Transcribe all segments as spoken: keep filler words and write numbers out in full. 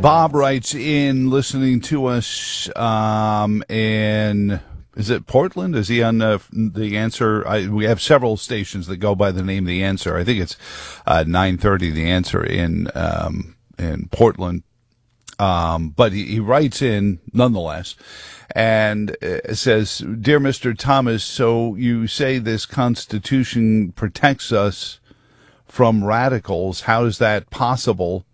Bob writes in, listening to us, um, in, is it Portland? Is he on uh, The Answer? I, we have several stations that go by the name The Answer. I think it's uh, nine thirty, The Answer in um, in Portland. Um, but he, he writes in, nonetheless, and uh, says, Dear Mister Thomas, so you say this Constitution protects us from radicals. How is that possible?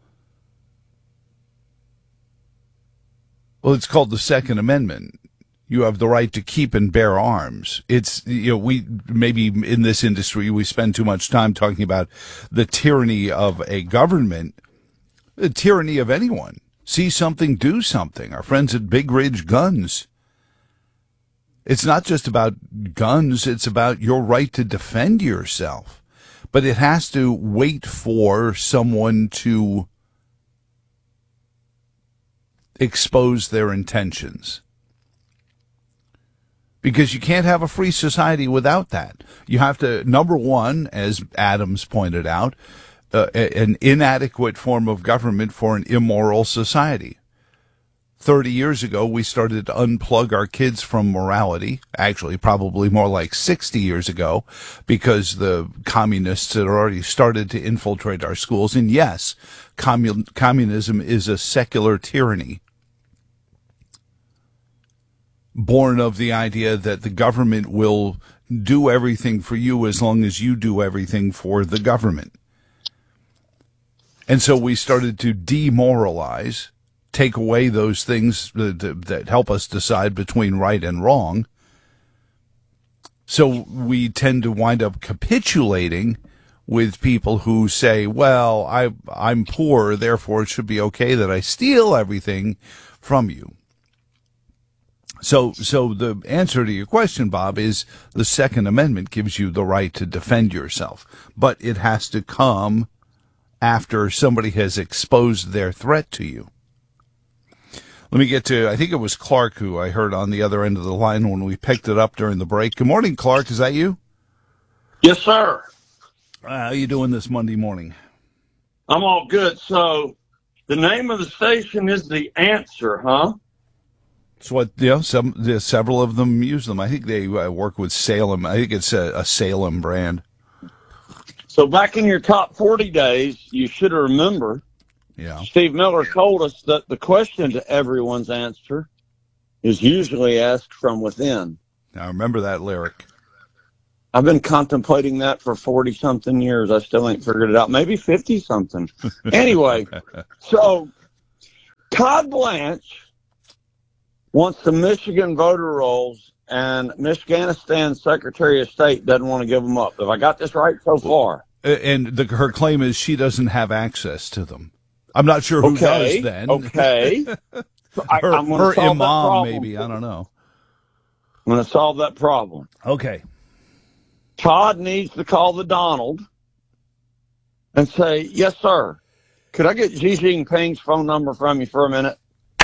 Well, it's called the Second Amendment. You have the right to keep and bear arms. It's, you know, we, maybe in this industry, we spend too much time talking about the tyranny of a government, the tyranny of anyone. See something, do something. Our friends at Big Ridge Guns. It's not just about guns. It's about your right to defend yourself. But it has to wait for someone to expose their intentions. Because you can't have a free society without that. You have to, number one, as Adams pointed out, uh, an inadequate form of government for an immoral society. Thirty years ago, we started to unplug our kids from morality. Actually, probably more like sixty years ago, because the communists had already started to infiltrate our schools. And yes, commun- communism is a secular tyranny, born of the idea that the government will do everything for you as long as you do everything for the government. And so we started to demoralize, take away those things that, that help us decide between right and wrong. So we tend to wind up capitulating with people who say, well, I, I'm poor, therefore it should be okay that I steal everything from you. So, so the answer to your question, Bob, is the Second Amendment gives you the right to defend yourself, but it has to come after somebody has exposed their threat to you. Let me get to, I think it was Clark who I heard on the other end of the line when we picked it up during the break. Good morning, Clark. Is that you? Yes, sir. Uh, how are you doing this Monday morning? I'm all good. So the name of the station is The Answer, huh? So what, you know, some, there's several of them use them. I think they uh, work with Salem. I think it's a, a Salem brand. So back in your top forty days, you should remember, yeah. Steve Miller told us that the question to everyone's answer is usually asked from within. I remember that lyric. I've been contemplating that for forty-something years. I still ain't figured it out. Maybe fifty-something. Anyway, so Todd Blanche wants the Michigan voter rolls, and Michiganistan's Secretary of State doesn't want to give them up. Have I got this right so far? And the, her claim is she doesn't have access to them. I'm not sure who okay, does then. Okay. So I, her I'm her solve imam, maybe. I don't know. I'm going to solve that problem. Okay. Todd needs to call the Donald and say, yes, sir. Could I get Xi Jinping's phone number from you for a minute?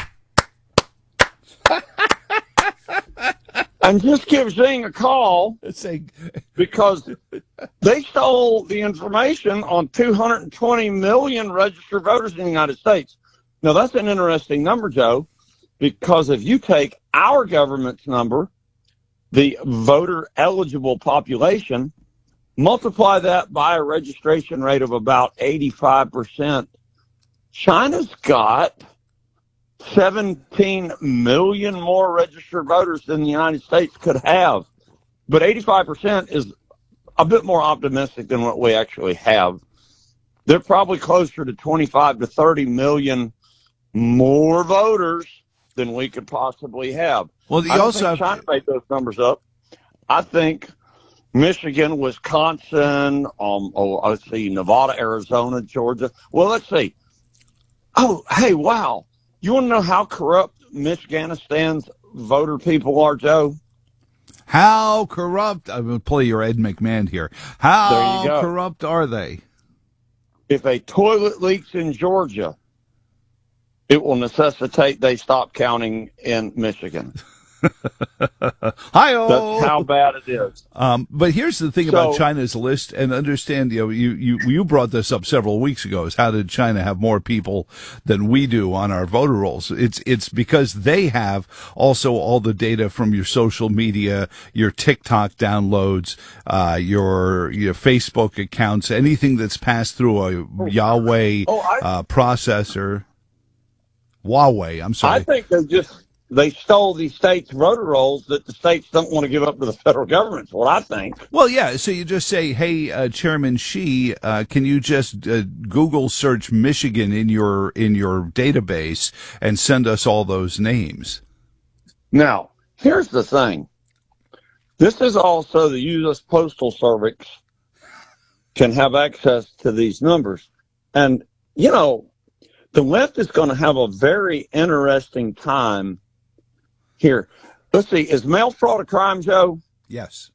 And just give Xing a call because they stole the information on two hundred twenty million registered voters in the United States. Now, that's an interesting number, Joe, because if you take our government's number, the voter-eligible population, multiply that by a registration rate of about eighty-five percent, China's got seventeen million more registered voters than the United States could have. But eighty-five percent is a bit more optimistic than what we actually have. They're probably closer to twenty-five to thirty million more voters than we could possibly have. Well, you I don't also think have China made those numbers up. I think Michigan, Wisconsin, um, oh, let's see, Nevada, Arizona, Georgia. Well, let's see. Oh, hey, wow. You want to know how corrupt Michiganistan's voter people are, Joe? How corrupt? I'm going to play your Ed McMahon here. How corrupt are they? If a toilet leaks in Georgia, it will necessitate they stop counting in Michigan. Hi-oh! That's how bad it is. Um, but here's the thing So, about China's list, and understand, you know, you, you, you brought this up several weeks ago, is how did China have more people than we do on our voter rolls? It's, it's because they have also all the data from your social media, your TikTok downloads, uh, your, your Facebook accounts, anything that's passed through a Huawei, oh, I, uh, processor. Huawei, I'm sorry. I think they just, they stole the states' voter rolls that the states don't want to give up to the federal government, is what I think. Well, yeah, so you just say, hey, uh, Chairman Xi, uh, can you just uh, Google search Michigan in your in your database and send us all those names? Now, here's the thing. This is also the U S Postal Service can have access to these numbers. And, you know, the left is going to have a very interesting time here. Let's see, is mail fraud a crime, Joe? Yes.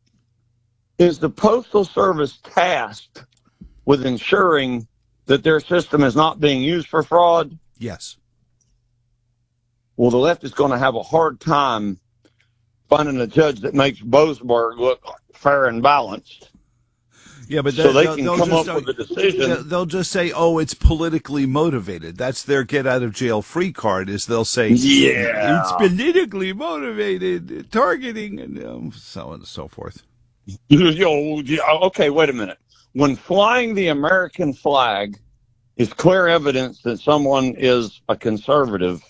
Is the Postal Service tasked with ensuring that their system is not being used for fraud? Yes. Well, the left is going to have a hard time finding a judge that makes Boasberg look fair and balanced. Yeah, but so they they'll, can they'll come just, up with a decision. They'll just say, "Oh, it's politically motivated." That's their get-out-of-jail-free card. Is they'll say, "Yeah, it's politically motivated, targeting," and um, so on and so forth. Yo, okay, wait a minute. When flying the American flag is clear evidence that someone is a conservative,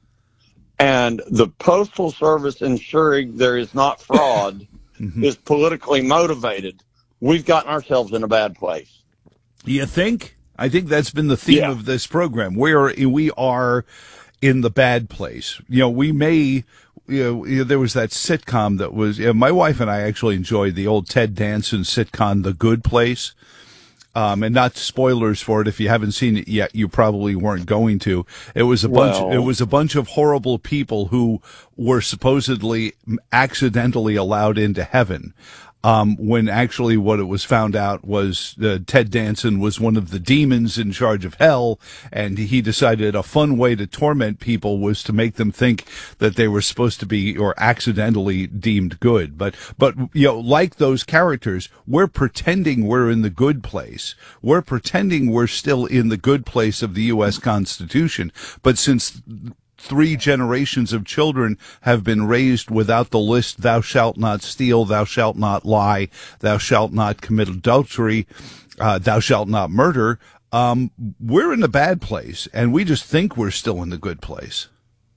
and the Postal Service ensuring there is not fraud mm-hmm. is politically motivated, we've gotten ourselves in a bad place. You think? I think that's been the theme yeah. of this program. We are, we are in the bad place. You know, we may, you know, there was that sitcom that was, you know, my wife and I actually enjoyed the old Ted Danson sitcom, The Good Place. Um, and not spoilers for it. If you haven't seen it yet, you probably weren't going to. It was a bunch, well, it was a bunch of horrible people who were supposedly accidentally allowed into heaven. Um, when actually what it was found out was uh, Ted Danson was one of the demons in charge of hell, and he decided a fun way to torment people was to make them think that they were supposed to be or accidentally deemed good. But, but, you know, like those characters, we're pretending we're in the good place. We're pretending we're still in the good place of the U S Constitution. But since three generations of children have been raised without the list, thou shalt not steal, thou shalt not lie, thou shalt not commit adultery, uh, thou shalt not murder, um, we're in a bad place, and we just think we're still in the good place.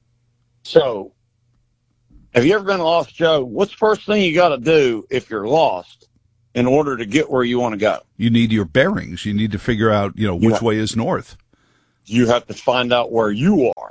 So, have you ever been lost, Joe? What's the first thing you got to do if you're lost in order to get where you want to go? You need your bearings. You need to figure out, you know, which yeah. way is north. You have to find out where you are.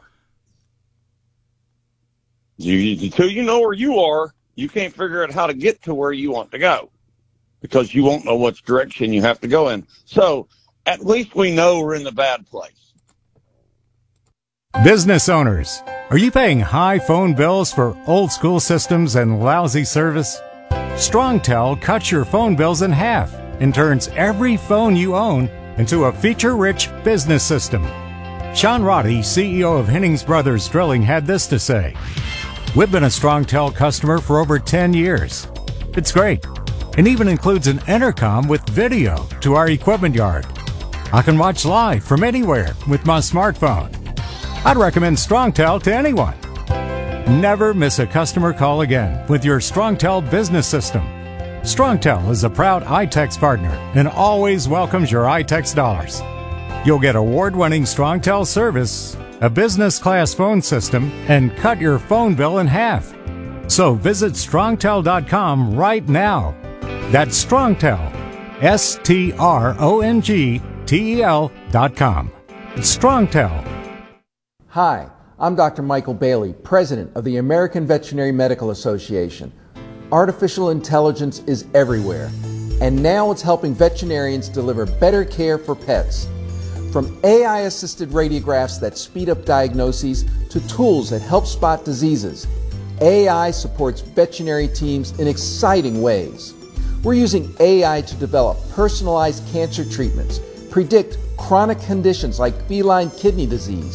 You, until you know where you are, you can't figure out how to get to where you want to go because you won't know which direction you have to go in. So at least we know we're in the bad place. Business owners, are you paying high phone bills for old school systems and lousy service? StrongTel cuts your phone bills in half and turns every phone you own into a feature-rich business system. Sean Roddy, C E O of Hennings Brothers Drilling, had this to say. We've been a StrongTel customer for over ten years. It's great, and even includes an intercom with video to our equipment yard. I can watch live from anywhere with my smartphone. I'd recommend StrongTel to anyone. Never miss a customer call again with your StrongTel business system. StrongTel is a proud iTex partner and always welcomes your iTex dollars. You'll get award-winning StrongTel service, a business-class phone system, and cut your phone bill in half. So visit strongtel dot com right now. That's StrongTel, S T R O N G T E L dot com. It's StrongTel. Hi, I'm Doctor Michael Bailey, President of the American Veterinary Medical Association. Artificial intelligence is everywhere, and now it's helping veterinarians deliver better care for pets. From A I-assisted radiographs that speed up diagnoses to tools that help spot diseases, A I supports veterinary teams in exciting ways. We're using A I to develop personalized cancer treatments, predict chronic conditions like feline kidney disease,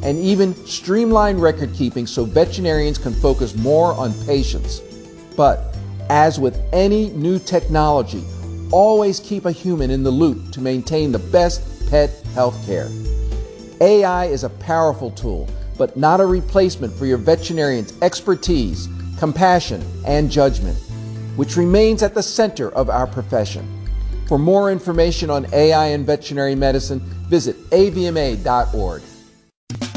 and even streamline record keeping so veterinarians can focus more on patients. But as with any new technology, always keep a human in the loop to maintain the best pet health care. A I is a powerful tool, but not a replacement for your veterinarian's expertise, compassion, and judgment, which remains at the center of our profession. For more information on A I in veterinary medicine, visit A V M A dot org.